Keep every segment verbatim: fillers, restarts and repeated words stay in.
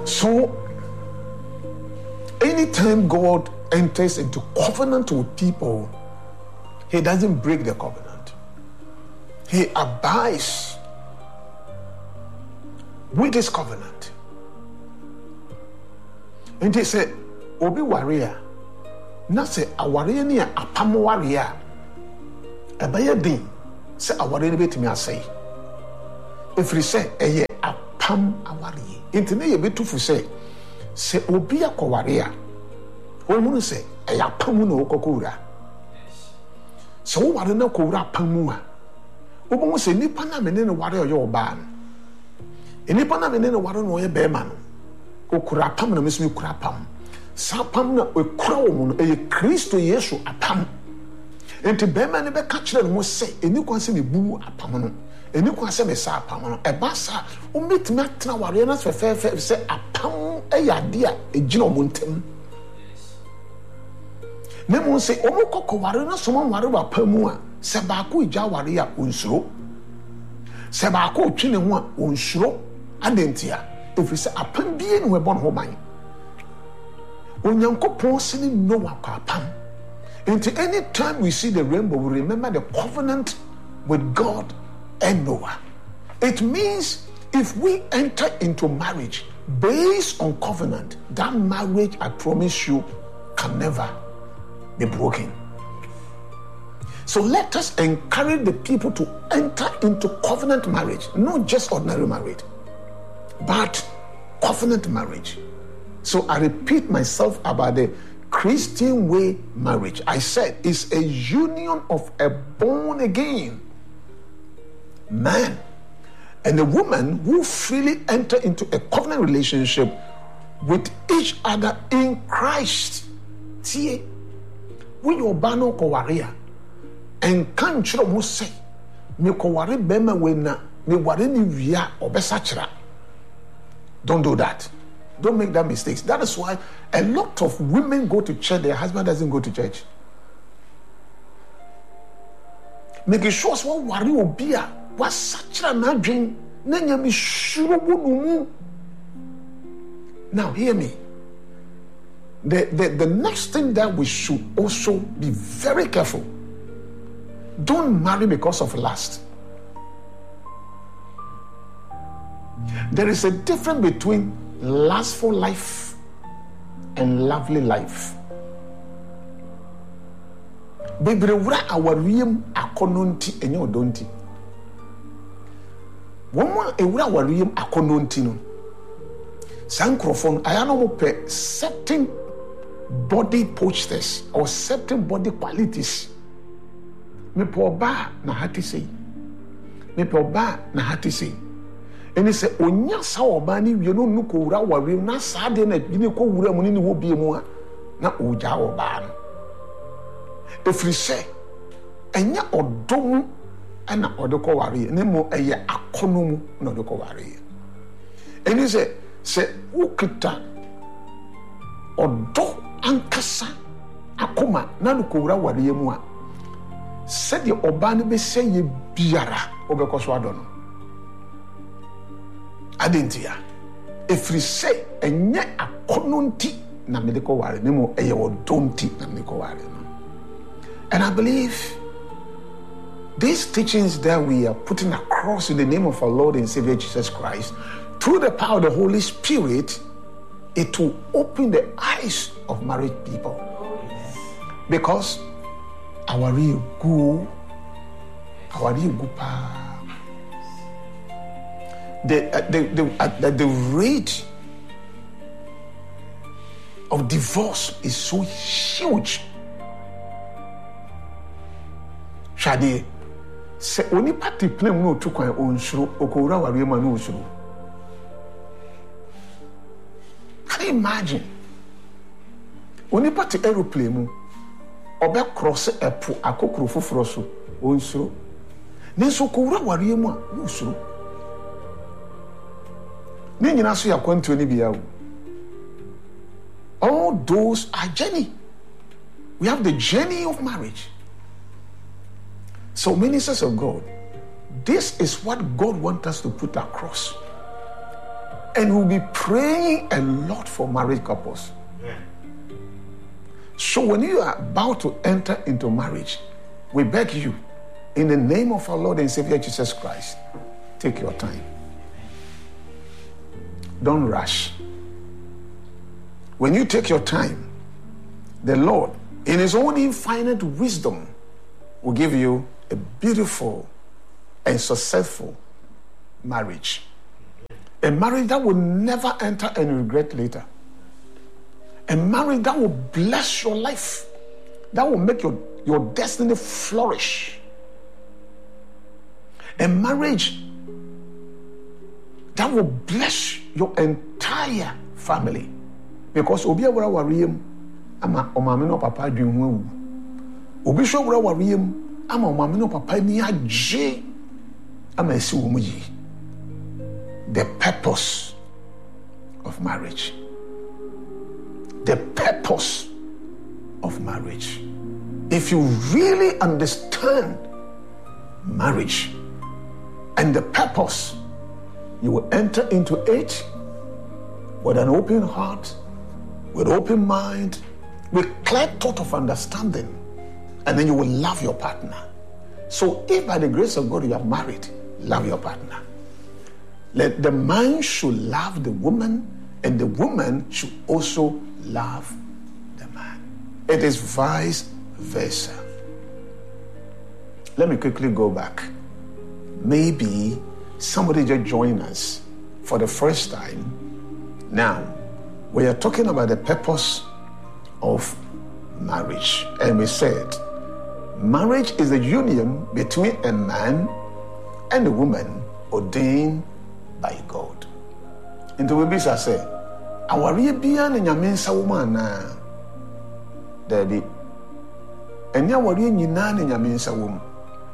So, anytime God enters into covenant with people, he doesn't break the covenant. He abides with his covenant. And he said, Obi warrior, na say a warrior near a pam warrior, a bayer din, say a warrior bit me, I say. If we say a a pam a warrior, intene a bit to say, say Obi a warrior, or say a pam no kokura. So what no kura pamua. Obo say nipa na me ne warrior your ban. Nipa na me ne warrior no ye beman. Okura pam na mesumi kura pam. Sa pam na okura wo no e Kristo Yesu apam. Enti bema ne be ka kire no say eni kwanse me bu apam no. Eni kwanse me sa apam no. E ba sa o metimi atena warrior na fe fe fe say apam e yade a egina o montem. Ne mo say o mo kokko warrior na so mo warrior ba pamu a se ba ko ija warrior a onsuro. Se ba ko twine ho a onsuro adentia. If we say apam bie no we bon ho man. Onyankopon sini Noah kwa apam. Until any time we see the rainbow, we remember the covenant with God and Noah. It means if we enter into marriage based on covenant, that marriage, I promise you, can never be broken. So let us encourage the people to enter into covenant marriage, not just ordinary marriage, but covenant marriage. So I repeat myself about the Christian way marriage. I said it's a union of a born again man and a woman who freely enter into a covenant relationship with each other in Christ. See, we obano kowaria and can't you say me kowari bema wena me wari ni via obesachra. Don't do that. Don't make that mistake. That is why a lot of women go to church, their husband doesn't go to church. Make sure what worry obia was such a nudging. Now hear me. The, the, the next thing that we should also be very careful. Don't marry because of lust. There is a difference between lustful life and lovely life. Bebrewura awariem akononti enye odonti. Womo ewura awariem akononti no. Sankrofon ayano mo pe certain body postures or certain body qualities. Me po ba na hati sei. Me po ba na hati sei. Eni se onya sa oba ni wie no nu ko wura ware na sa de na bi ne ko wura mu ni wo bie mu a na oja oba no efri se enya odom ana odoko ware ne mo eye akono mu na odoko ware eni se se ukita odo ankasa akoma na nu ko wura ware mu a se de oba ne be se ye biara obeko so adono adentia efri se enye akononti na mediko ware nemo eye wodonti na mediko ware. And I believe these teachings that we are putting across in the name of our Lord and Savior Jesus Christ through the power of the Holy Spirit, it will open the eyes of married people. Because our real go our real go pa The, uh, the, the, uh, the rate of divorce is so huge. Shadi, se oni party play no to kwan onsuro okowura ware ma no onsuro. Can you imagine? Oni party aeroplane mu obe cross epo akokoro foforo so onsuro. Nenso okowura ware mu a no onsuro. All those are journey. We have the journey of marriage. So, ministers of God, this is what God wants us to put across. And we'll be praying a lot for married couples. So when you are about to enter into marriage, we beg you, in the name of our Lord and Savior Jesus Christ, take your time. Don't rush. When you take your time, the Lord, in His own infinite wisdom, will give you a beautiful and successful marriage. A marriage that will never enter any regret later. A marriage that will bless your life. That will make your, your destiny flourish. A marriage that will bless your entire family. Because obi awara wariem ama omame no papa adwen ho awu. Obi so awara wariem ama omame no papa ni agye ama esi wo mu yi. The purpose of marriage. The purpose of marriage. If you really understand marriage and the purpose, you will enter into it with an open heart, with open mind, with clear thought of understanding, and then you will love your partner. So if by the grace of God you are married, love your partner. Let the man should love the woman, and the woman should also love the man. It is vice versa. Let me quickly go back. Maybe somebody just joined us for the first time. Now, we are talking about the purpose of marriage. And we said, marriage is a union between a man and a woman ordained by God. And the baby say, awari bia na nyame nsa wo ma na dabi enya awari nyina na nyame nsa wo mu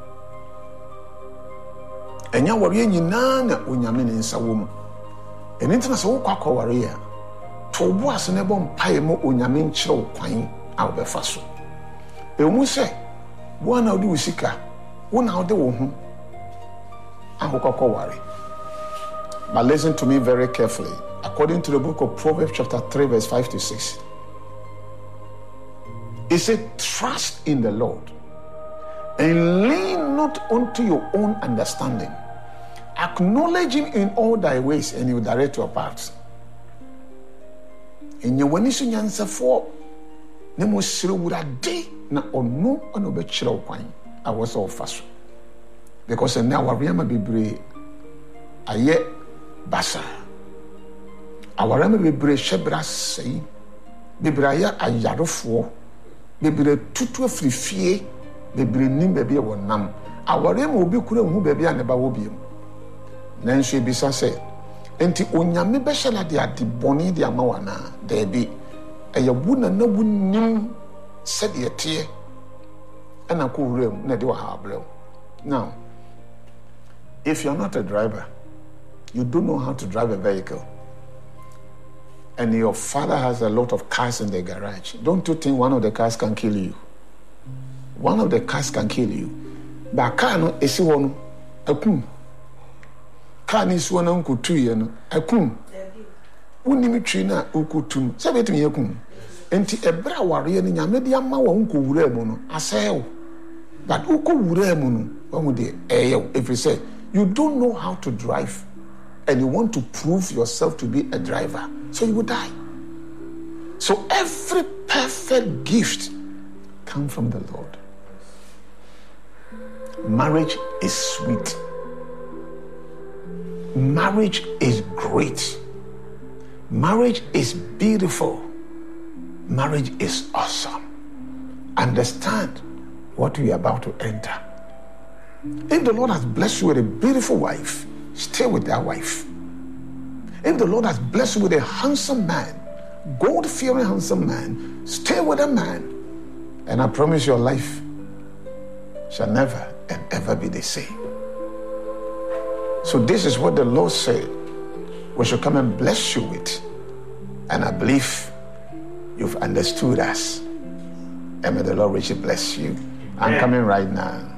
enya awari nyina na onyame nsa wo mu eni ntina se wo kwa kwa awari ya to bo ase ne bo mpae mo onyame nkyere wo kwan a wo befa so emu se bo na odi usika wo na odi wo hu ahokwa kwa awari. But listen to me very carefully. According to the book of Proverbs chapter three verse five to six. It said, trust in the Lord and lean not unto your own understanding. Acknowledge Him in all thy ways and He will direct your paths. In your wanisu nyansa for nemo sirewurade na ono ono be chira kwan awose ofaso. Because now our rema bebre aye basa. Awarame bebre shebra sei bebre aya ayarofo bebre tutu afrifie bebre nim bebe wonam awarame obi kura hu bebe aneba wo biem nanso ebisa se enti onyame behela de adiboni de amawana debi eyabu na nabu nim se de tie ana ko wuram na de wa hablo. Now, if you're not a driver, you don't know how to drive a vehicle, and your father has a lot of cars in the garage, don't you think one of the cars can kill you? One of the cars can kill you. But car no esi wono akum. Car ni so na nkutu ye no akum. Unimi twi na ukutum. Se betimi akum. Enti ebra ware ni nyame de ama wo nkowura mu no asew. But ukowura mu no wo de eyo. If you say you don't know how to drive and you want to prove yourself to be a driver, so you will die. So every perfect gift comes from the Lord. Marriage is sweet. Marriage is great. Marriage is beautiful. Marriage is awesome. Understand what we are about to enter. If the Lord has blessed you with a beautiful wife, stay with that wife. If the Lord has blessed you with a handsome man, God-fearing handsome man, stay with a man. And I promise your life shall never and ever be the same. So this is what the Lord said we should come and bless you with. And I believe you've understood us. And may the Lord richly bless you. I'm coming right now.